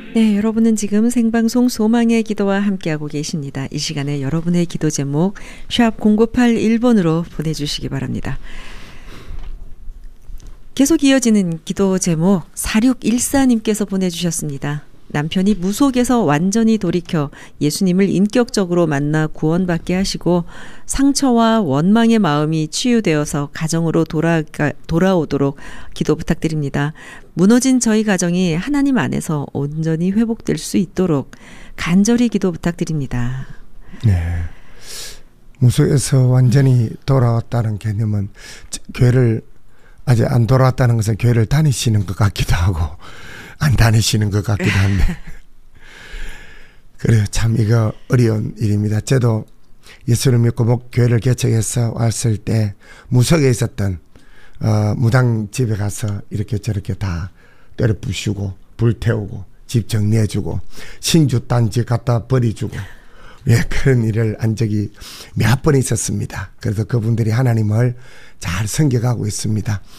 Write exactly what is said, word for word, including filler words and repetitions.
네, 여러분은 지금 생방송 소망의 기도와 함께하고 계십니다. 이 시간에 여러분의 기도 제목 샵 공구팔일 번으로 보내주시기 바랍니다. 계속 이어지는 기도 제목 사육일사 님께서 보내주셨습니다. 남편이 무속에서 완전히 돌이켜 예수님을 인격적으로 만나 구원받게 하시고 상처와 원망의 마음이 치유되어서 가정으로 돌아가, 돌아오도록 기도 부탁드립니다. 무너진 저희 가정이 하나님 안에서 온전히 회복될 수 있도록 간절히 기도 부탁드립니다. 네, 무속에서 완전히 돌아왔다는 개념은 교회를 아직 안 돌아왔다는 것은 교회를 다니시는 것 같기도 하고 안 다니시는 것 같기도 한데 그래요. 참 이거 어려운 일입니다. 저도 예수를 믿고 목교회를 개척해서 왔을 때 무속에 있었던 어, 무당 집에 가서 이렇게 저렇게 다 때려 부수고 불태우고 집 정리해주고 신주 단지 갖다 버려주고 예, 그런 일을 한 적이 몇 번 있었습니다. 그래서 그분들이 하나님을 잘 섬겨가고 있습니다.